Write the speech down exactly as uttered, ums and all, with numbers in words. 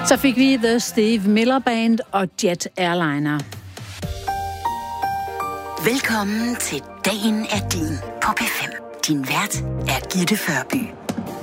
Så fik vi The Steve Miller Band og Jet Airliner. Velkommen til Dagen er din på P fem. Din vært er Gitte Førby.